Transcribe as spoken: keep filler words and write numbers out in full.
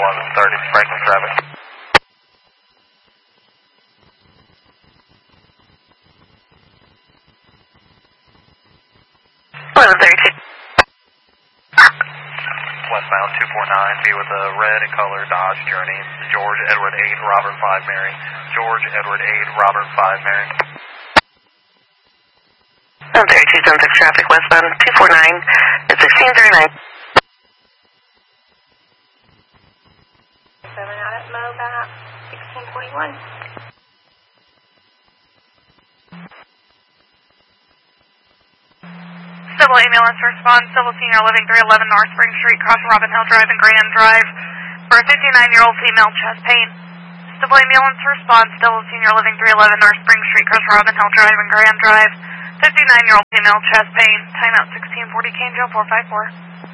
eleven thirty, Franklin traffic. eleven thirty-two. Westbound two four nine, be with a red and color Dodge Journey. George Edward eight, Robert five Mary. George Edward eight, Robert five Mary. eleven thirty-two, zone six traffic, westbound two four nine, at sixteen thirty-nine. seven out at MoBat, sixteen forty-one. Civil ambulance response, Civil Senior Living three eleven North Spring Street, crossing Robin Hill Drive and Grand Drive for a fifty-nine-year-old female chest pain. Civil ambulance response, Civil Senior Living three eleven North Spring Street, crossing Robin Hill Drive and Grand Drive, fifty-nine-year-old female chest pain. Timeout sixteen forty, Canjo four five four.